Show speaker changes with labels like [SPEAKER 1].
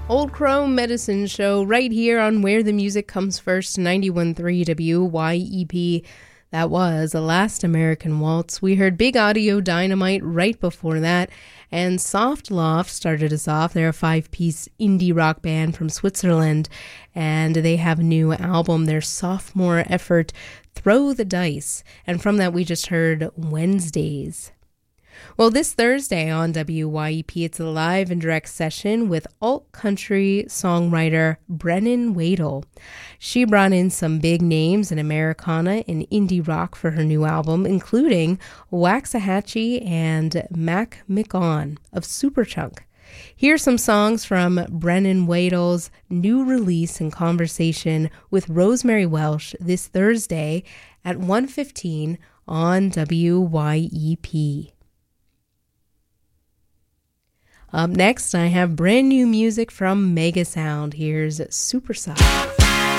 [SPEAKER 1] Old Crow Medicine Show right here on Where the Music Comes First, 91.3 WYEP. That was The Last American Waltz. We heard Big Audio Dynamite right before that, and Soft Loft started us off. They're a 5-piece indie rock band from Switzerland, and they have a new album, their sophomore effort, Throw the Dice. And from that, we just heard Wednesdays. Well, this Thursday on WYEP, it's a live and direct session with alt-country songwriter Brennan Wadle. She brought in some big names in Americana and indie rock for her new album, including Waxahachie and Mac McGon of Superchunk. Here's some songs from Brennan Wadle's new release in conversation with Rosemary Welsh this Thursday at 1:15 on WYEP. Up next, I have brand new music from Mega Sound. Here's Superside.